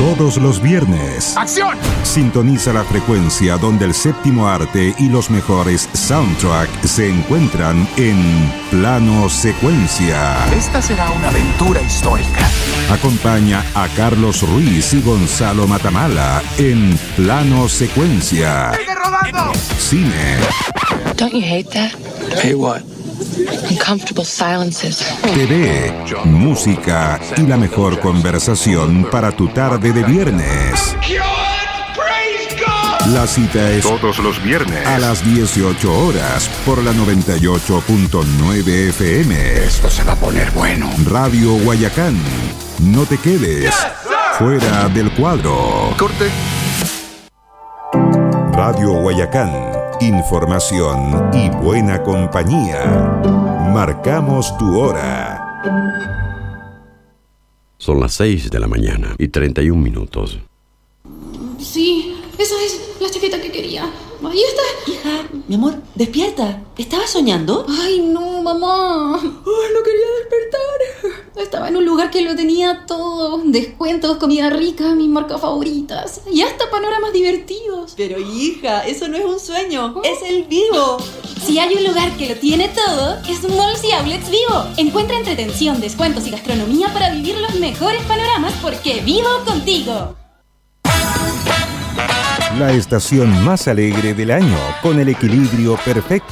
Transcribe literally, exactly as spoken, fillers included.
Todos los viernes. ¡Acción! Sintoniza la frecuencia donde el séptimo arte y los mejores soundtracks se encuentran en Plano Secuencia. Esta será una aventura histórica. Acompaña a Carlos Ruiz y Gonzalo Matamala en Plano Secuencia. ¡Sigue rodando! Cine. Don't you hate that? Hey, what? Uncomfortable silences. T V, música y la mejor conversación para tu tarde de viernes. La cita es todos los viernes a las dieciocho horas por la noventa y ocho punto nueve F M. Esto se va a poner bueno. Radio Guayacán. No te quedes fuera del cuadro. Corte. Radio Guayacán. Información y buena compañía. Marcamos tu hora. Son las seis de la mañana y treinta y un minutos. Sí, esa es la chaqueta que quería. Ahí está. Hija, mi amor, despierta. ¿Estabas soñando? Ay, no, mamá. Ay, no quería despertar. Estaba en un lugar que lo tenía todo. Descuentos, comida rica, mis marcas favoritas. Y hasta panoramas divertidos. Pero hija, eso no es un sueño. Es el Vivo. Si hay un lugar que lo tiene todo, es Malls y Outlets Vivo. Encuentra entretención, descuentos y gastronomía para vivir los mejores panoramas porque vivo contigo. La estación más alegre del año, con el equilibrio perfecto